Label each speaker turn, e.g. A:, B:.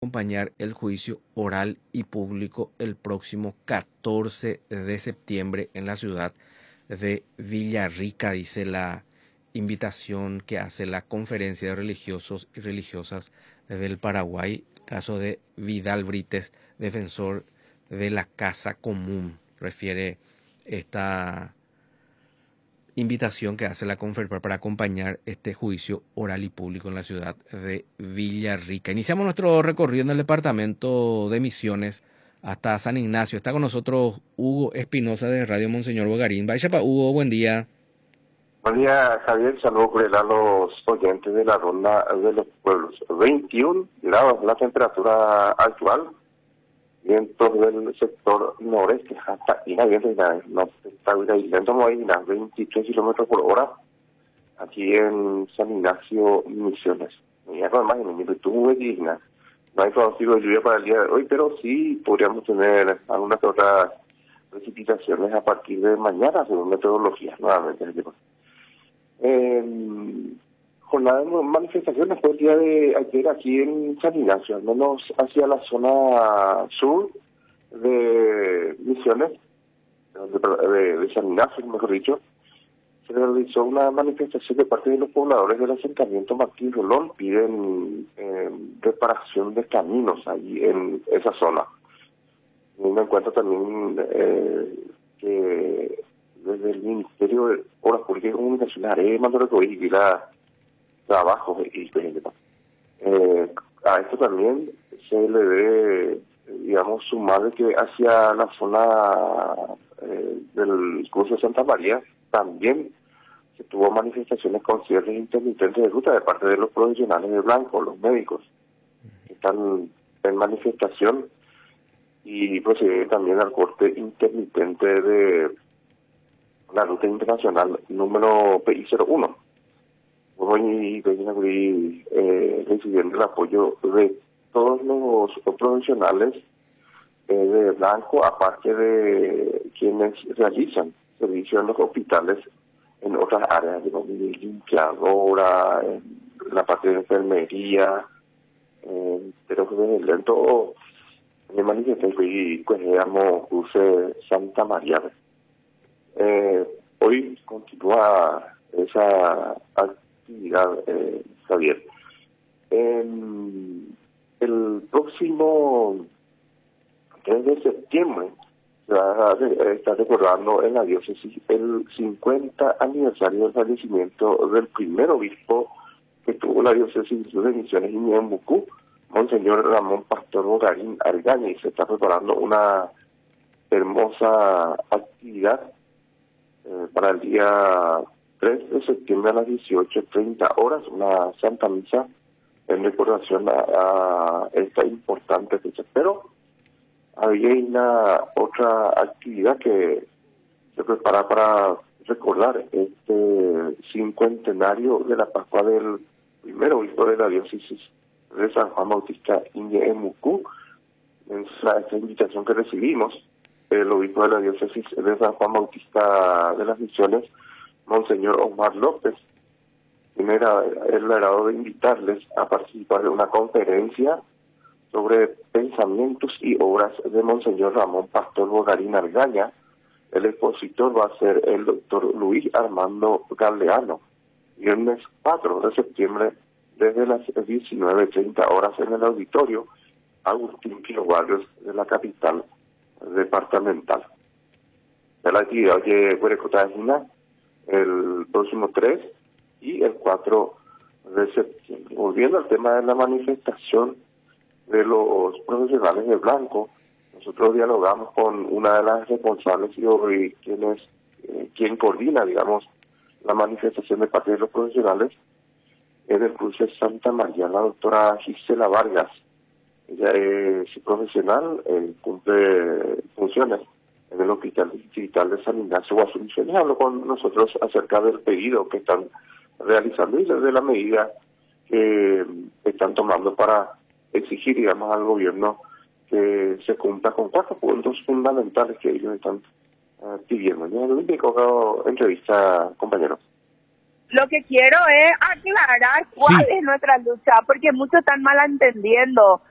A: acompañar el juicio oral y público el próximo 14 de septiembre en la ciudad de Villarrica, dice la invitación que hace la Conferencia de Religiosos y Religiosas del Paraguay, caso de Vidal Brites, defensor de la Casa Común. Refiere esta invitación que hace la Conferpa para acompañar este juicio oral y público en la ciudad de Villarrica. Iniciamos nuestro recorrido en el departamento de Misiones hasta San Ignacio. Está con nosotros Hugo Espinosa de Radio Monseñor Bogarín. Vaya para Hugo, buen día.
B: Buen día, Javier. Saludos a los oyentes de la ronda de los pueblos. 21 grados la temperatura actual. Vientos del sector noreste hasta no está lento, 23 kilómetros por hora aquí en San Ignacio, Misiones. Ya con imágenes, tuvo digna. No hay pronóstico de lluvia para el día de hoy, pero sí podríamos tener algunas otras precipitaciones a partir de mañana, según metodología, nuevamente. Jornada de manifestaciones fue el día de ayer aquí en San Ignacio, al menos hacia la zona sur de Misiones, de San Ignacio, mejor dicho. Se realizó una manifestación de parte de los pobladores del asentamiento Martín Rolón. Piden reparación de caminos allí en esa zona. Teniendo en cuenta también que desde el Ministerio de Obras Públicas y Comunicaciones haré mandar recoger trabajos y a esto también se le debe, digamos, sumar de que hacia la zona del cruce de Santa María también se tuvo manifestaciones con cierres intermitentes de ruta de parte de los profesionales de blanco, los médicos, que están en manifestación, y procede también al corte intermitente de la ruta internacional número PI01. Voy recibiendo el apoyo de todos los profesionales de blanco, aparte de quienes realizan servicios en los hospitales en otras áreas, de limpiadora, en la parte de enfermería, pero que desde lento me manifesté y cruce Santa María. Hoy continúa esa actividad, Javier. El próximo 3 de septiembre se va a estar recordando en la diócesis el 50 aniversario del fallecimiento del primer obispo que tuvo la diócesis de Misiones y Ñembucú, Monseñor Ramón Pastor Bogarín Argaña, y se está preparando una hermosa actividad para el día 3 de septiembre a las 18:30 horas, una Santa Misa en recordación a esta importante fecha. Pero había una otra actividad que se prepara para recordar este cincuentenario de la Pascua del primer obispo de la diócesis de San Juan Bautista Ñembucú. Esta invitación que recibimos, el obispo de la diócesis de San Juan Bautista de las Misiones, Monseñor Omar López, quien era el agrado de invitarles a participar de una conferencia sobre pensamientos y obras de Monseñor Ramón Pastor Bogarín Argaña. El expositor va a ser el doctor Luis Armando Galeano, viernes 4 de septiembre desde las 19:30 horas en el auditorio Agustín Pío Barrios de la capital departamental. De la actividad que Huerecotagina el próximo 3 y el 4 de septiembre. Volviendo al tema de la manifestación de los profesionales de blanco, nosotros dialogamos con una de las responsables y quien coordina, digamos, la manifestación de parte de los profesionales en el cruce Santa María, la doctora Gisela Vargas. Ella es profesional, cumple funciones en el Hospital Distrital de San Ignacio Guazú Misiones. Habló con nosotros acerca del pedido que están realizando y de la medida que están tomando para exigir, digamos, al gobierno que se cumpla con 4 puntos fundamentales que ellos están pidiendo. Ya lo único entrevista, compañero.
C: Lo que quiero es aclarar cuál es nuestra lucha, porque muchos están malentendiendo.